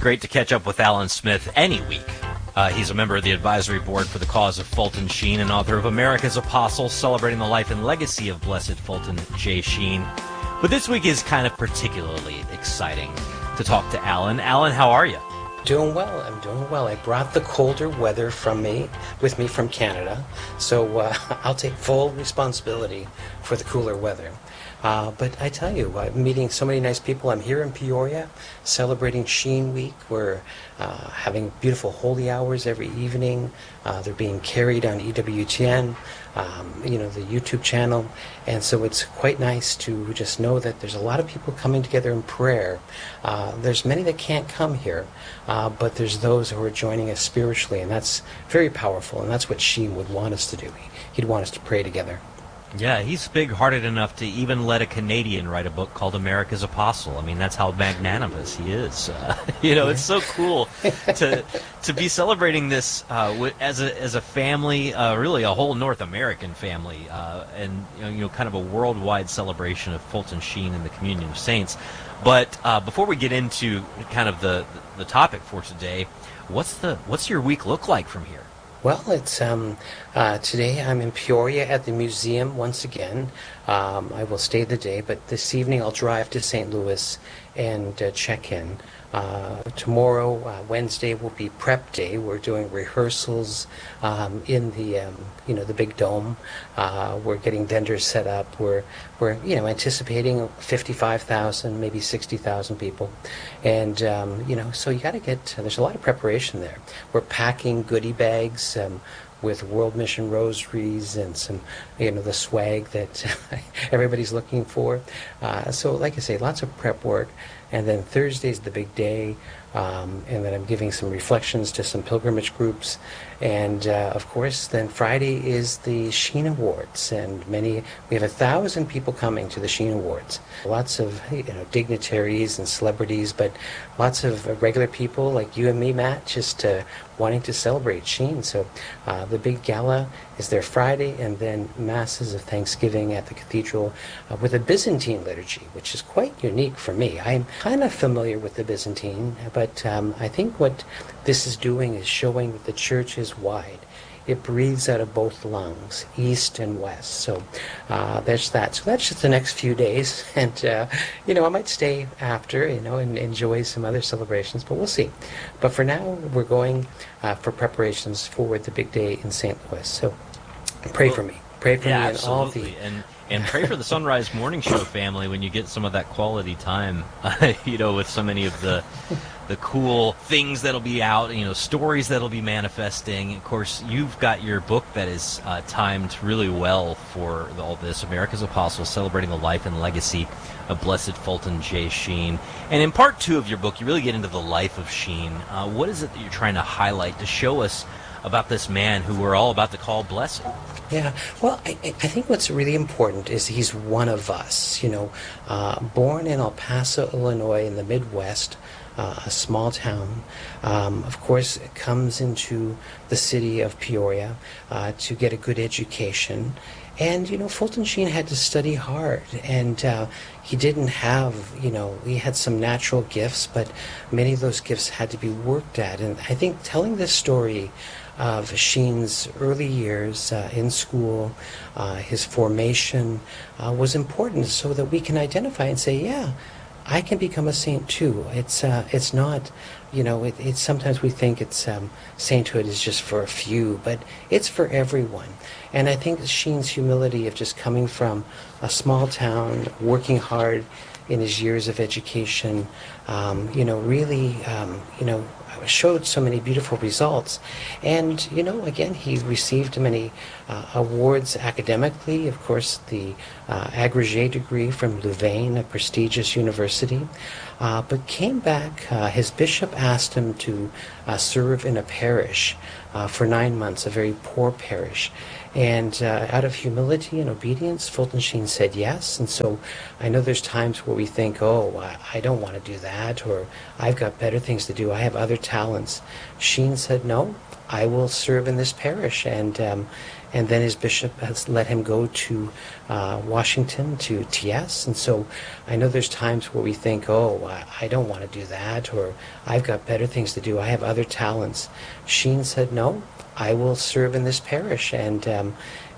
great to catch up with Alan Smith any week. He's a member of the advisory board for the cause of Fulton Sheen and author of America's Apostle, celebrating the life and legacy of Blessed Fulton J. Sheen. But this week is kind of particularly exciting to talk to Alan. Alan, how are you? Doing well. I'm doing well. I brought the colder weather with me from Canada, so I'll take full responsibility for the cooler weather. But I tell you, I'm meeting so many nice people. I'm here in Peoria celebrating Sheen Week. We're having beautiful holy hours every evening. They're being carried on EWTN, the YouTube channel. And so it's quite nice to just know that there's a lot of people coming together in prayer. There's many that can't come here, but there's those who are joining us spiritually, and that's very powerful, and that's what Sheen would want us to do. He'd want us to pray together. Yeah, he's big-hearted enough to even let a Canadian write a book called America's Apostle. I mean, that's how magnanimous he is. It's so cool to be celebrating this as a family, really a whole North American family, and kind of a worldwide celebration of Fulton Sheen and the Communion of Saints. But before we get into kind of the topic for today, what's your week look like from here? Well, it's today I'm in Peoria at the museum once again. I will stay the day, but this evening I'll drive to St. Louis and check in. Tomorrow, Wednesday, will be prep day. We're doing rehearsals in the big dome. We're getting vendors set up. We're anticipating 55,000, maybe 60,000 people, and so you got to get. There's a lot of preparation there. We're packing goodie bags. With World Mission rosaries and some, the swag that everybody's looking for. So, like I say, lots of prep work. And then Thursday's the big day. And then I'm giving some reflections to some pilgrimage groups. And, of course, then Friday is the Sheen Awards. And we have 1,000 people coming to the Sheen Awards. Lots of, dignitaries and celebrities, but lots of regular people like you and me, Matt, just wanting to celebrate Sheen. So the big gala is there Friday, and then masses of Thanksgiving at the cathedral with a Byzantine liturgy, which is quite unique for me. I'm kind of familiar with the Byzantine, but I think what this is doing is showing that the church is wide. It breathes out of both lungs, east and west. So there's that. So that's just the next few days. And, I might stay after, and enjoy some other celebrations, but we'll see. But for now, we're going for preparations for the big day in St. Louis. So pray for me. Pray for me and all the... And pray for the Sunrise Morning Show family when you get some of that quality time, with so many of the cool things that'll be out, stories that'll be manifesting. Of course, you've got your book that is timed really well for all this, America's Apostle, celebrating the life and legacy of Blessed Fulton J. Sheen. And in part 2 of your book, you really get into the life of Sheen. What is it that you're trying to highlight to show us about this man who we're all about to call blessed? Yeah, well, I think what's really important is he's one of us, born in El Paso, Illinois, in the Midwest, a small town. Of course, comes into the city of Peoria to get a good education. And, Fulton Sheen had to study hard, and he didn't have, he had some natural gifts, but many of those gifts had to be worked at. And I think telling this story of Sheen's early years in school, his formation, was important so that we can identify and say, yeah, I can become a saint too. It's not, it's sometimes we think it's sainthood is just for a few, but it's for everyone. And I think Sheen's humility of just coming from a small town, working hard in his years of education, really, showed so many beautiful results. And, again, he received many awards academically. Of course, the agrégé degree from Louvain, a prestigious university, but came back. His bishop asked him to serve in a parish for 9 months, a very poor parish. And out of humility and obedience, Fulton Sheen said yes. And so I know there's times where we think, I don't want to do that, or I've got better things to do. I have other talents. Sheen said, no, I will serve in this parish. And and then his bishop has let him go to Washington to TS. And so I know there's times where we think, oh, I don't want to do that, or I've got better things to do. I have other talents. Sheen said, no, I will serve in this parish.